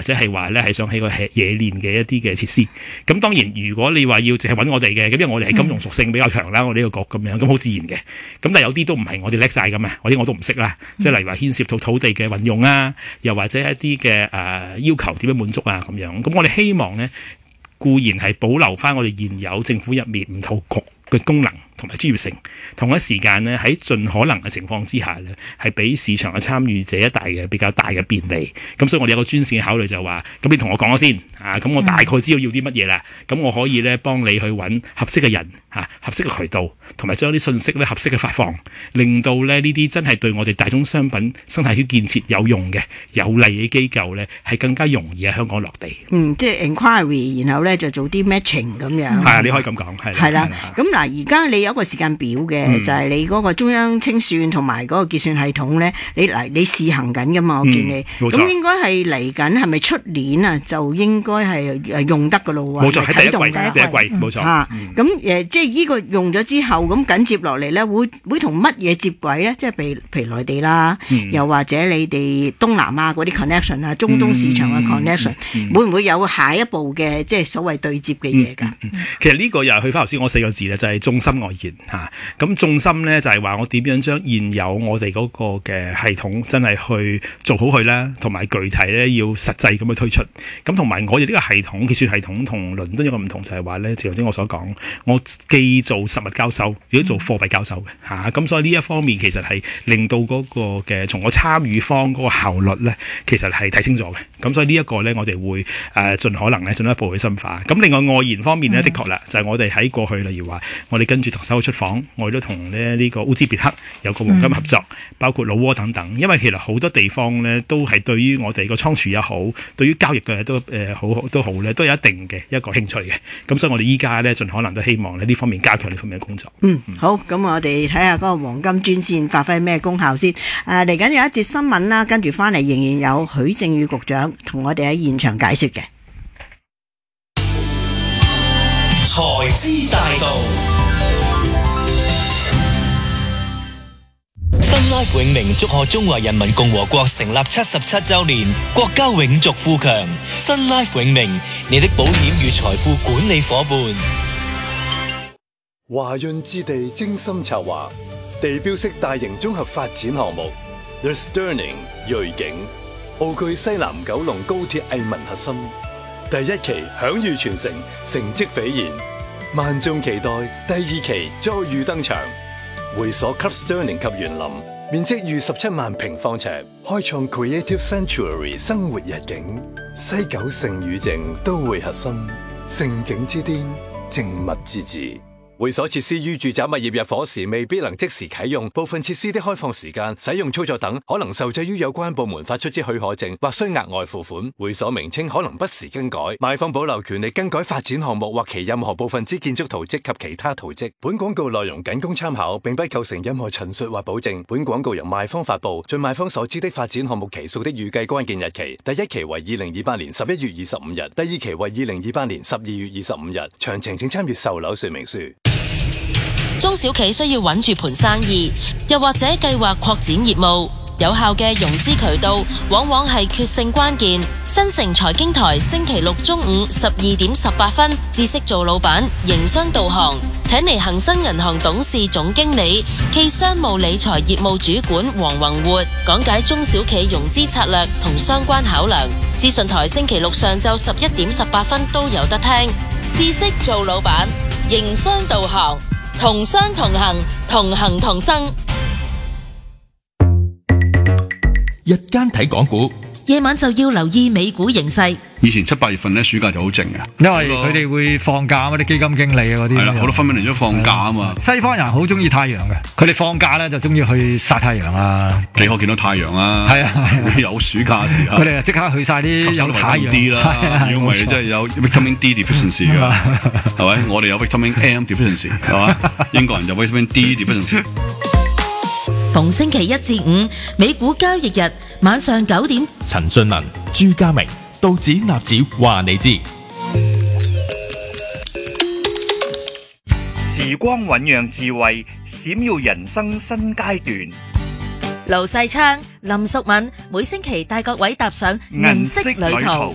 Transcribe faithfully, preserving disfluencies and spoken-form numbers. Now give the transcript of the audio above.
者係話咧係想起個冶煉嘅一啲嘅設施。咁當然如果你話要淨係揾我哋嘅，咁因為我哋係金融屬性比較強啦，我哋呢個局咁樣，咁好自然嘅。咁但係有啲都唔係我哋叻晒㗎嘛，嗰啲我都唔識啦。即係例如話牽涉到土地嘅運用啊，又或者一啲嘅誒要求點樣滿足啊咁樣。咁我哋希望咧固然係保留翻我哋現有政府入面唔同局嘅功能同埋專業性，同一時間呢，喺盡可能嘅情況之下呢，係俾市場嘅參與者一大嘅比較大嘅便利。咁所以我哋有個專線嘅考慮就話，咁你同我講咗先啊，咁我大概知道要啲乜嘢啦，咁我可以呢幫你去揾合適嘅人啊，合適嘅渠道，同埋將啲信息呢合適嘅發放，令到呢呢啲真係對我哋大宗商品生態圈建設有用嘅有利嘅機構呢，係更加容易喺香港落地。 嗯，即係 inquiry， 然後呢就做啲 matching 咁樣。 係啊，你可以咁講，係啦。 係啦，咁嗱，而家你有一個時間表嘅，嗯、就係你嗰個中央清算同埋嗰個結算系統咧，你嚟你試行緊噶嘛？我見你，咁、嗯、應該係嚟緊，係咪出年啊？就應該係誒用得噶咯喎。冇錯，喺第一季，第一季冇錯。嚇，咁誒，即係呢個用咗之後，咁緊接落嚟咧，會會同乜嘢接軌咧？即係譬如譬如內地啦，嗯、又或者你哋東南亞嗰啲 connection 啊，中東市場嘅 connection，、嗯嗯、會唔會有下一步嘅即係所謂對接嘅嘢㗎？嗯嗯嗯、其實呢個又係去翻頭先我四個字咧，就係重心外延嚇。咁重心咧就係話我點樣將現有我哋嗰個嘅系統真係去做好佢啦，同埋具體咧要實際咁去推出。咁同埋我哋呢個系統結算系統同倫敦有個唔同就係話咧，正如頭先我所講，我既做實物交收，亦都做貨幣交收嘅嚇。咁、啊、所以呢一方面其實係令到嗰個嘅從我參與方嗰個效率咧，其實係提升咗嘅。咁所以呢一個咧，我哋會誒、呃、盡可能咧進一步去深化。咁另外外延方面咧，的確啦，就係、是、我哋喺過去例如話，我哋跟住特首出訪，我哋都同咧呢個烏茲別克有個黃金合作，嗯、包括老撾等等。因為其實好多地方咧都係對於我哋個倉儲也好，對於交易嘅都誒、呃、好都好咧，都有一定嘅一個興趣嘅。咁所以我哋依家咧盡可能都希望咧呢方面加強呢方面嘅工作。嗯，嗯好，咁我哋睇下嗰個黃金專線發揮咩功效先。誒嚟緊有一節新聞啦，跟住翻嚟仍然有許正宇局長同我哋喺現場解說嘅。 財資大道。新 Life 永明祝賀中華人民共和國成立七十七周年，國家永續富強。新 Life 永明，你的保險與財富管理夥伴。 華潤置地精心策劃，地標式大型綜合發展項目 The Sterling 瑞景，澳區西南九龍高鐵藝文核心。第一期享譽全城，成績斐然，萬眾期待第二期再遇登場。會所 Club Sterling 及園林，面積逾十七萬平方尺，開創 Creative Sanctuary 生活日景。西九盛與靜都會核心，盛景之巔，靜物之至。會所設施於住宅物業入伙時未必能即時啟用，部分設施的開放時間、使用操作等可能受制於有關部門發出之許可證，或需額外付款。會所名稱可能不時更改，賣方保留權利更改發展項目或其任何部分之建築圖則及其他圖則。本廣告內容僅供參考，並不構成任何陳述或保證。本廣告由賣方發布，盡賣方所知的發展項目期數的預計關鍵日期。第一期為二零二八年十一月二十五日，第二期為二零二八年十二月二十五日。詳情請參閱售樓說明書。 中小企需要穩住盤生意，又或者計劃擴展業務，有效嘅融資渠道往往係決勝關鍵。新城財經台星期六中午十二點十八分，知識做老闆，營商導航，請嚟恒生銀行董事總經理暨商務理財業務主管黃宏活講解中小企融資策略同相關考量。資訊台星期六上晝十一點十八分都有得聽。知識做老闆，營商導航。同商同行，同行同生。 日間睇港股， 夜晚就要留意美股形勢。 以前七八月份咧，暑假就好靜嘅， 因為佢哋會放假啊嘛，啲基金經理啊嗰啲。係啦，好多分分鐘都放假啊嘛。西方人好中意太陽嘅，佢哋放假咧就中意去曬太陽啊。 幾可見到太陽啊？係啊，有暑假時候， 佢哋就即刻去晒啲有太陽啲啦。如果唔係，真係有 vitamin D deficiency 㗎，係咪？我哋有 vitamin M deficiency， 係嘛？英國人有 vitamin D deficiency。 逢星期一至五，美股交易日晚上九點， 陳俊文、朱家明、道指、納指話你知。 時光醞釀智慧，閃耀人生新階段。 盧世昌、林淑敏每星期帶各位踏上銀色旅途。